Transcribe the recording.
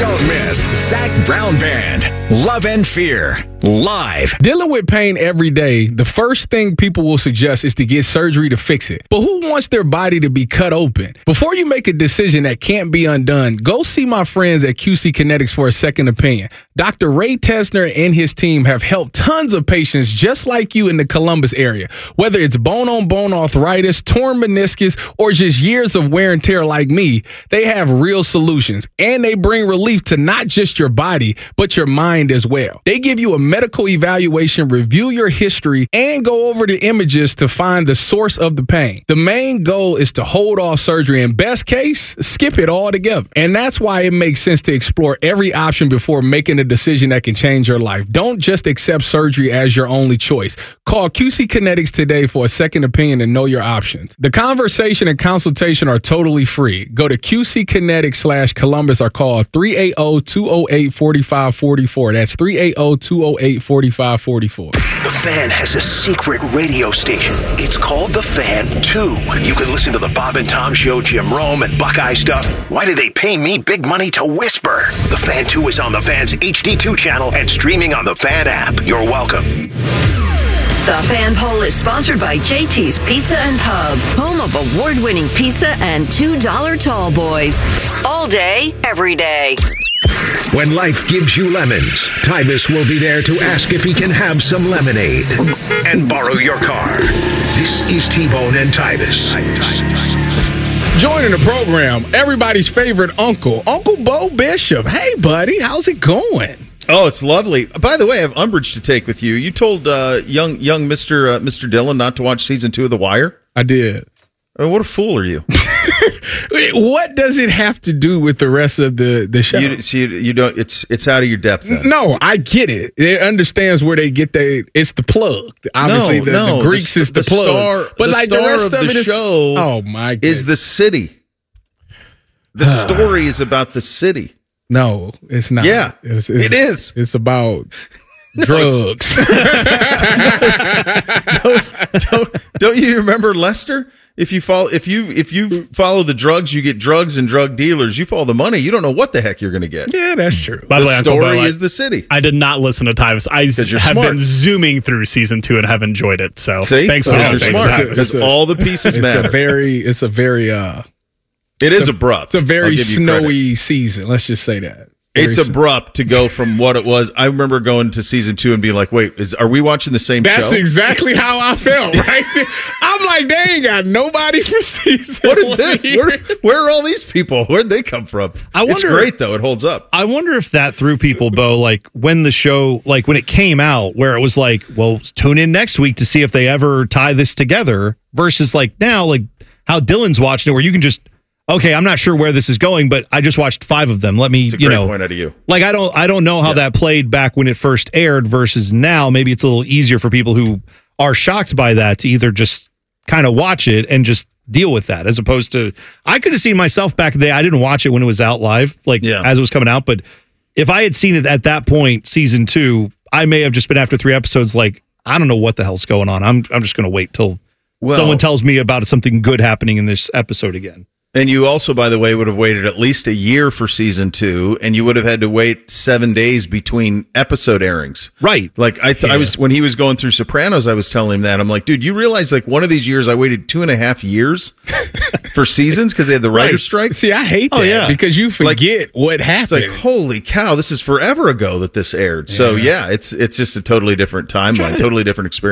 Don't miss Zach Brown Band, Love and Fear, live. Dealing with pain every day, the first thing people will suggest is to get surgery to fix it. But who wants their body to be cut open? Before you make a decision that can't be undone, go see my friends at QC Kinetics for a second opinion. Dr. Ray Tesner and his team have helped tons of patients just like you in the Columbus area. Whether it's bone-on-bone arthritis, torn meniscus, or just years of wear and tear like me, they have real solutions. And they bring relief to not just your body, but your mind as well. They give you a medical evaluation, review your history, and go over the images to find the source of the pain. The main goal is to hold off surgery, and best case, skip it altogether. And that's why it makes sense to explore every option before making a decision that can change your life. Don't just accept surgery as your only choice. Call QC Kinetics today for a second opinion and know your options. The conversation and consultation are totally free. Go to QCkinetics/Columbus or call 380-208-4544. That's 380-208-4544. The Fan has a secret radio station. It's called The Fan 2. You can listen to the Bob and Tom Show, Jim Rome, and Buckeye stuff. Why do they pay me big money to whisper? The Fan 2 is on the Fan's HD2 channel and streaming on the Fan app. You're welcome. The Fan Poll is sponsored by JT's Pizza and Pub, home of award-winning pizza and $2 tall boys. All day, every day. When life gives you lemons, Tybus will be there to ask if he can have some lemonade and borrow your car. This is T-Bone and Tybus. Joining the program, everybody's favorite uncle, Uncle Bo Bishop. Hey, buddy, how's it going? Oh, it's lovely. By the way, I have umbrage to take with you. You told young Mr. Dillon not to watch season 2 of The Wire. I did. I mean, what a fool are you? What does it have to do with the rest of the show? You don't. It's out of your depth. Then. No, I get it. It understands where they get it's the plug. Obviously, the Greeks is the plug. But like the rest of the show, oh my goodness, is the city. The story is about the city. No, it's not. Yeah, it is. It's about drugs. Don't you remember Lester? If you follow the drugs, you get drugs and drug dealers. You follow the money, you don't know what the heck you're going to get. Yeah, that's true. By the way, story is the city. I did not listen to Tybus. I have been zooming through season 2 and have enjoyed it. So thanks for you're smart because all the pieces matter. It is abrupt. It's a very snowy season. Let's just say that. It's abrupt to go from what it was. I remember going to season 2 and being like, wait, are we watching the same show? That's exactly how I felt, right? I'm like, they ain't got nobody for season What is this? Where are all these people? Where'd they come from? It's great, though. It holds up. I wonder if that threw people, Bo, like when the show, like when it came out, where it was like, well, tune in next week to see if they ever tie this together versus like now, like how Dylan's watching it where you can just, okay, I'm not sure where this is going, but I just watched 5 of them. Let me, it's a great point out of you. Like I don't know how that played back when it first aired versus now. Maybe it's a little easier for people who are shocked by that to either just kind of watch it and just deal with that, as opposed to I could have seen myself back then. I didn't watch it when it was out live, as it was coming out, but if I had seen it at that point, season 2, I may have just been after 3 episodes like, I don't know what the hell's going on. I'm just going to wait till someone tells me about something good happening in this episode again. And you also, by the way, would have waited at least a year for season 2, and you would have had to wait 7 days between episode airings. Right. Like I was when he was going through Sopranos, I was telling him that. I'm like, dude, you realize like one of these years I waited 2.5 years for seasons because they had the writer's strike? See, I hate that because you forget what happened. It's like, holy cow, this is forever ago that this aired. Yeah. So yeah, it's just a totally different timeline, totally different experience.